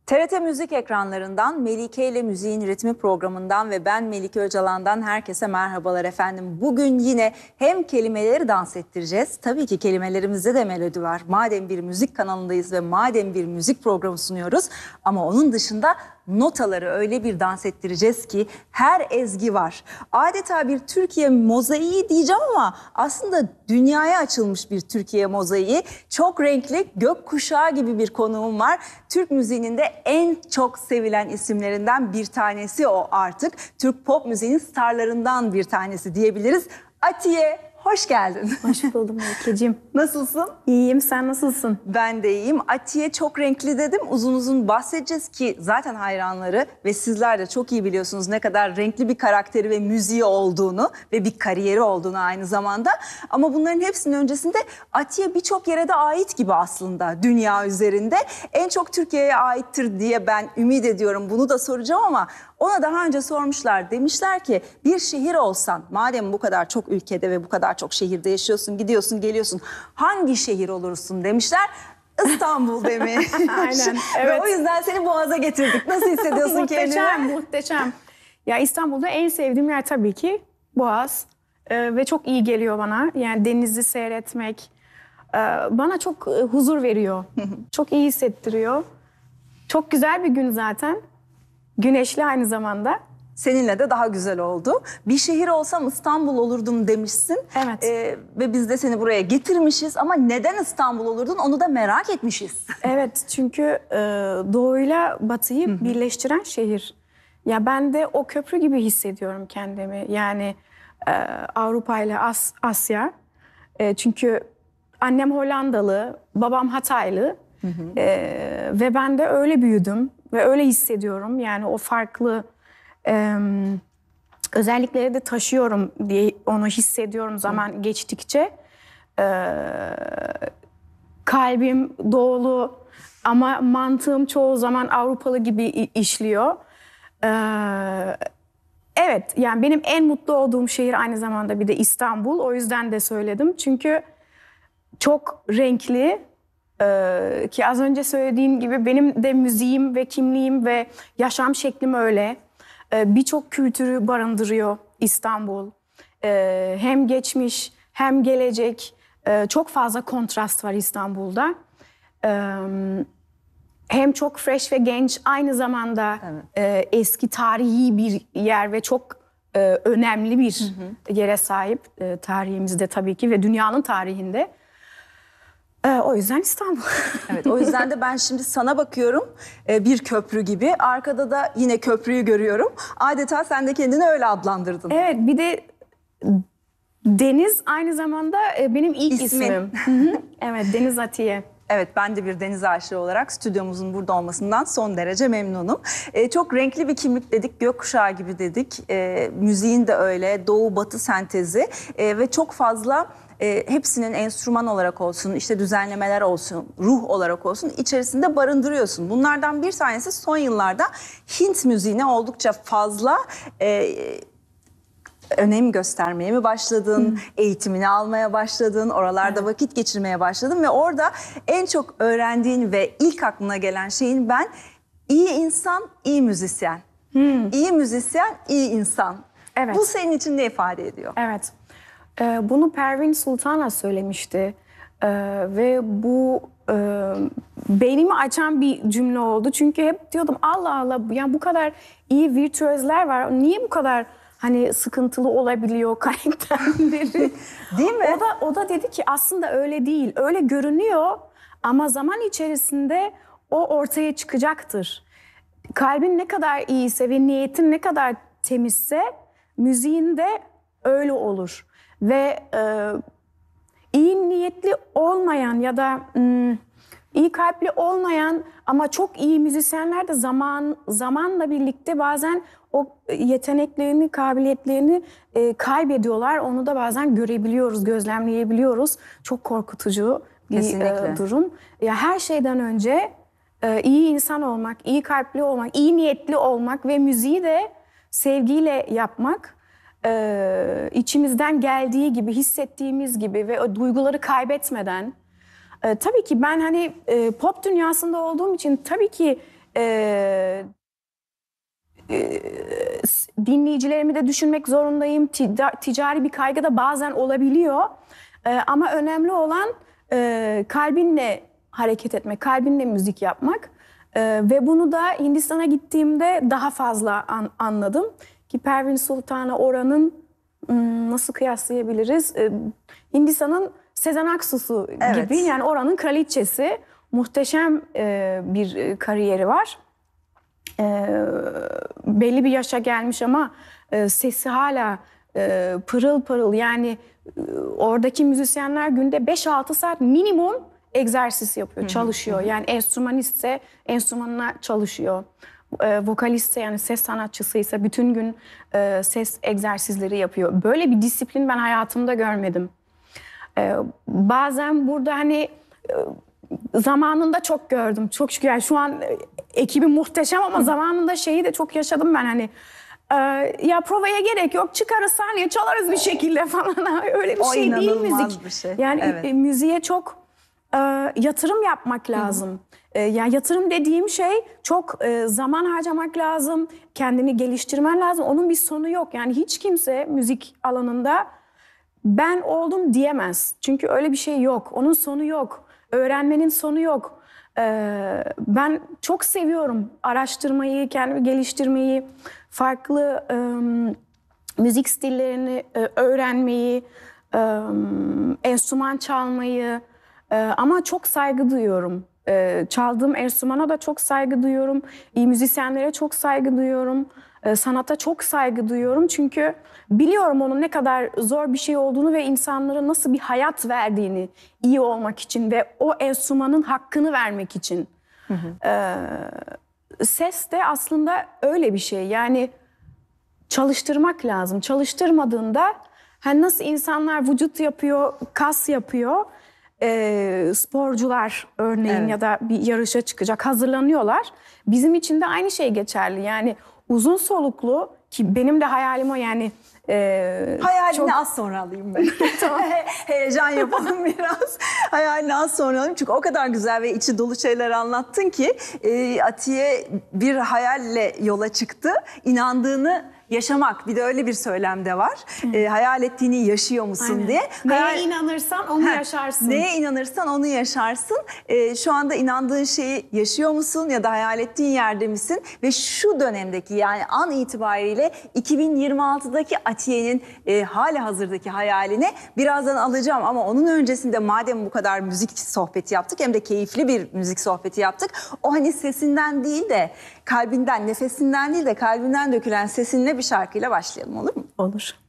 TRT Müzik ekranlarından Melike ile Müziğin Ritmi programından ve ben Melike Öcalan'dan herkese merhabalar efendim. Bugün yine hem kelimeleri dans ettireceğiz. Tabii ki kelimelerimizde de melodi var. Madem bir müzik kanalındayız ve madem bir müzik programı sunuyoruz. Ama onun dışında notaları öyle bir dans ettireceğiz ki her ezgi var. Adeta bir Türkiye mozaiği diyeceğim ama aslında dünyaya açılmış bir Türkiye mozaiği. Çok renkli, gökkuşağı gibi bir konuğum var. Türk müziğinin de en çok sevilen isimlerinden bir tanesi o artık. Türk pop müziğinin starlarından bir tanesi diyebiliriz. Atiye, hoş geldin. Hoş buldum Melike'ciğim. Nasılsın? İyiyim, sen nasılsın? Ben de iyiyim. Atiye çok renkli dedim. Uzun uzun bahsedeceğiz ki zaten hayranları ve sizler de çok iyi biliyorsunuz ne kadar renkli bir karakteri ve müziği olduğunu ve bir kariyeri olduğunu aynı zamanda. Ama bunların hepsinin öncesinde Atiye birçok yere de ait gibi aslında dünya üzerinde. En çok Türkiye'ye aittir diye ben ümit ediyorum. Bunu da soracağım ama ona daha önce sormuşlar. Demişler ki bir şehir olsan, madem bu kadar çok ülkede ve bu kadar çok şehirde yaşıyorsun, gidiyorsun, geliyorsun, hangi şehir olursun demişler. İstanbul demiş. Aynen, evet. evet. Ve o yüzden seni Boğaz'a getirdik. Nasıl hissediyorsun kendini? Muhteşem. Ya İstanbul'da en sevdiğim yer tabii ki Boğaz. Ve çok iyi geliyor bana. Yani denizi seyretmek bana çok huzur veriyor. Çok iyi hissettiriyor. Çok güzel bir gün zaten. Güneşli aynı zamanda. Seninle de daha güzel oldu. Bir şehir olsam İstanbul olurdum demişsin. Evet. Ve biz de seni buraya getirmişiz. Ama neden İstanbul olurdun onu da merak etmişiz. Evet, çünkü doğuyla batıyı birleştiren şehir. Ya ben de o köprü gibi hissediyorum kendimi. Yani Avrupa ile Asya. Çünkü annem Hollandalı, babam Hataylı. Ve ben de öyle büyüdüm ve öyle hissediyorum. Yani o farklı özellikleri de taşıyorum diye onu hissediyorum zaman geçtikçe. Kalbim doğulu ama mantığım çoğu zaman Avrupalı gibi işliyor. Evet, yani benim en mutlu olduğum şehir aynı zamanda bir de İstanbul. O yüzden de söyledim. Çünkü çok renkli. Ki az önce söylediğin gibi benim de müziğim ve kimliğim ve yaşam şeklim öyle. Birçok kültürü barındırıyor İstanbul. Hem geçmiş hem gelecek. Çok fazla kontrast var İstanbul'da. Hem çok fresh ve genç, aynı zamanda evet. Eski tarihi bir yer ve çok önemli bir yere sahip tarihimizde tabii ki ve dünyanın tarihinde. O yüzden İstanbul. Evet, o yüzden de ben şimdi sana bakıyorum bir köprü gibi. Arkada da yine köprüyü görüyorum. Adeta sen de kendini öyle adlandırdın. Evet, bir de Deniz aynı zamanda benim ilk ismim. Evet, Deniz Atiye. Evet, ben de bir deniz aşığı olarak stüdyomuzun burada olmasından son derece memnunum. Çok renkli bir kimlik dedik, gökkuşağı gibi dedik. Müziğin de öyle, doğu batı sentezi ve çok fazla hepsinin enstrüman olarak olsun, işte düzenlemeler olsun, ruh olarak olsun içerisinde barındırıyorsun. Bunlardan bir tanesi son yıllarda Hint müziğine oldukça fazla önem göstermeye mi başladın, eğitimini almaya başladın, oralarda evet. Vakit geçirmeye başladın ve orada en çok öğrendiğin ve ilk aklına gelen şeyin ben iyi insan, iyi müzisyen. İyi müzisyen, iyi insan. Evet. Bu senin için ne ifade ediyor? Evet. Bunu Pervin Sultan'a söylemişti ve bu beynimi açan bir cümle oldu. Çünkü hep diyordum Allah Allah, yani bu kadar iyi virtüözler var. Niye bu kadar hani sıkıntılı olabiliyor karakterleri? Değil mi? O da dedi ki aslında öyle değil. Öyle görünüyor ama zaman içerisinde o ortaya çıkacaktır. Kalbin ne kadar iyiyse ve niyetin ne kadar temizse müziğin de öyle olur. Ve iyi niyetli olmayan ya da iyi kalpli olmayan ama çok iyi müzisyenler de zamanla birlikte bazen o yeteneklerini, kabiliyetlerini kaybediyorlar. Onu da bazen görebiliyoruz, gözlemleyebiliyoruz. Çok korkutucu bir durum. Ya her şeyden önce iyi insan olmak, iyi kalpli olmak, iyi niyetli olmak ve müziği de sevgiyle yapmak. İçimizden geldiği gibi, hissettiğimiz gibi ve o duyguları kaybetmeden. Tabii ki ben hani pop dünyasında olduğum için tabii ki dinleyicilerimi de düşünmek zorundayım. Ticari bir kaygı da bazen olabiliyor. Ama önemli olan kalbinle hareket etmek, kalbinle müzik yapmak. Ve bunu da Hindistan'a gittiğimde daha fazla anladım. Ki Pervin Sultan'a oranın nasıl kıyaslayabiliriz? Hindistan'ın Sezen Aksu'su gibi, yani oranın kraliçesi. Muhteşem bir kariyeri var. Belli bir yaşa gelmiş ama sesi hala pırıl pırıl. Yani oradaki müzisyenler günde 5-6 saat minimum egzersiz yapıyor, çalışıyor. Yani enstrümanistse enstrümanına çalışıyor. Vokalistse, yani ses sanatçısıysa bütün gün ses egzersizleri yapıyor. Böyle bir disiplin ben hayatımda görmedim. Bazen burada hani zamanında çok gördüm. Çok şükür, yani şu an ekibim muhteşem ama zamanında şeyi de çok yaşadım ben, hani ya provaya gerek yok, çıkarız sahneye çalarız bir şekilde falan. Öyle bir O şey değil inanılmaz müzik. bir şey. Yani Evet. Müziğe çok yatırım yapmak lazım. Yani yatırım dediğim şey çok zaman harcamak lazım, kendini geliştirmen lazım. Onun bir sonu yok. Yani hiç kimse müzik alanında ben oldum diyemez. Çünkü öyle bir şey yok. Onun sonu yok. Öğrenmenin sonu yok. Ben çok seviyorum araştırmayı, kendimi geliştirmeyi, farklı müzik stillerini öğrenmeyi, enstrüman çalmayı. Ama çok saygı duyuyorum. Çaldığım enstrümana da çok saygı duyuyorum. İyi müzisyenlere çok saygı duyuyorum. Sanata çok saygı duyuyorum. Çünkü biliyorum onun ne kadar zor bir şey olduğunu ve insanlara nasıl bir hayat verdiğini iyi olmak için ve o enstrümanın hakkını vermek için. Ses de aslında öyle bir şey. Yani çalıştırmak lazım. Çalıştırmadığında hani nasıl insanlar vücut yapıyor, kas yapıyor. Sporcular örneğin ya da bir yarışa çıkacak, hazırlanıyorlar. Bizim için de aynı şey geçerli. Yani uzun soluklu, ki benim de hayalim o, yani Hayalini az sonra alayım ben. Tamam. Heyecan yapalım biraz. Hayalini az sonra alayım. Çünkü o kadar güzel ve içi dolu şeyler anlattın ki Atiye bir hayalle yola çıktı. İnandığını yaşamak. Bir de öyle bir söylem de var. Hayal ettiğini yaşıyor musun Aynen. diye. Neye inanırsan onu yaşarsın. Neye inanırsan onu yaşarsın. Şu anda inandığın şeyi yaşıyor musun ya da hayal ettiğin yerde misin? Ve şu dönemdeki, yani an itibariyle 2026'daki Atiye'nin hali hazırdaki hayalini birazdan alacağım. Ama onun öncesinde madem bu kadar müzik sohbeti yaptık, hem de keyifli bir müzik sohbeti yaptık. O hani sesinden değil de kalbinden, nefesinden değil de kalbinden dökülen sesinle bir şarkıyla başlayalım, olur mu? Olur.